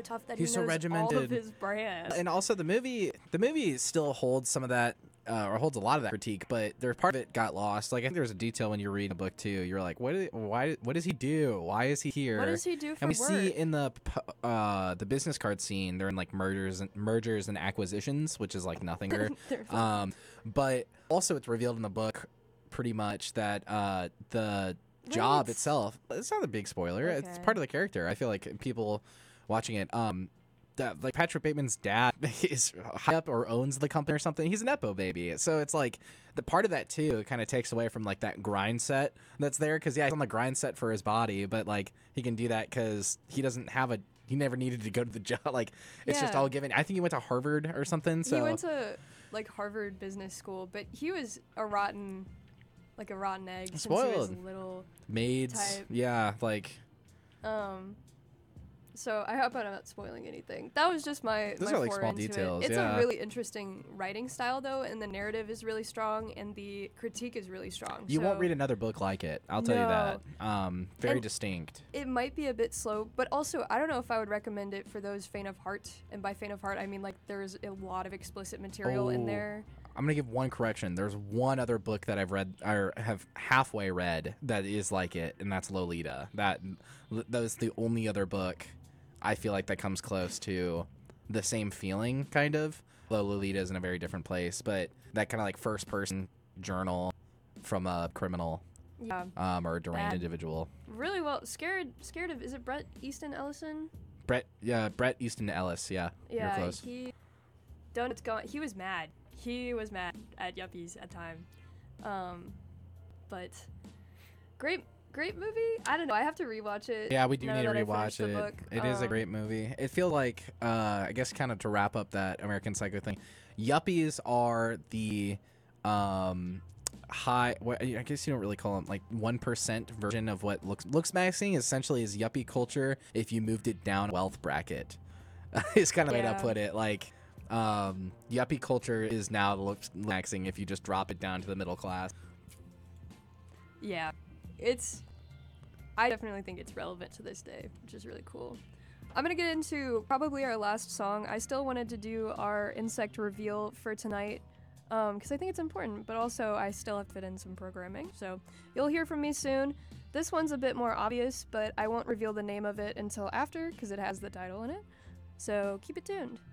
tough that He's he so knows all regimented. of his brands. And also the movie still holds some of that, or holds a lot of that critique, but there's part of it got lost. Like I think there's a detail when you're reading a book too. You're like, what does he do? Why is he here? What does he do for And we work? see in the business card scene, they're in like mergers and acquisitions, which is like nothing. But also it's revealed in the book pretty much that the job itself, it's not a big spoiler. Okay. It's part of the character. I feel like people watching it, that like Patrick Bateman's dad is high up or owns the company or something. He's a nepo baby, so it's like the part of that too kind of takes away from like that grind set that's there, because he's on the grind set for his body, but like he can do that because he never needed to go to the job. Like it's just all given. I think he went to Harvard or something. So he went to like Harvard Business School, but he was a rotten egg since he was Spoiled. little maids, type. yeah, like So I hope I'm not spoiling anything. That was just my Those are like foray small into details, it. It's yeah. a really interesting writing style though, and the narrative is really strong, and the critique is really strong. you so won't read another book like it. I'll tell you that. Very And distinct. It might be a bit slow, but also I don't know if I would recommend it for those faint of heart. And by faint of heart, I mean like there's a lot of explicit material in there. I'm gonna give one correction. There's one other book that I've read or have halfway read that is like it, and that's Lolita. That was the only other book I feel like that comes close to the same feeling, kind of. Though Lolita is in a very different place, but that kind of like first person journal from a criminal, Yeah. or a deranged individual. Really well. Scared of, is it Bret Easton Ellison? Bret Easton Ellis. Yeah. You're close. He was mad. He was mad at Yuppies at time. But great movie. I don't know. I have to rewatch it. Yeah, we do now need to that I finished rewatch the it. book. It is a great movie. It feels like, I guess, kind of to wrap up that American Psycho thing, Yuppies are the high. I guess you don't really call them like 1% version of what looks magazine essentially is yuppie culture if you moved it down wealth bracket. Is kind of the way to put it. Like, yuppie culture is now the looks magazine if you just drop it down to the middle class. Yeah, I definitely think it's relevant to this day, which is really cool. I'm gonna get into probably our last song. I still wanted to do our insect reveal for tonight, because I think it's important, but also I still have to fit in some programming. So you'll hear from me soon. This one's a bit more obvious, but I won't reveal the name of it until after, because it has the title in it. So keep it tuned.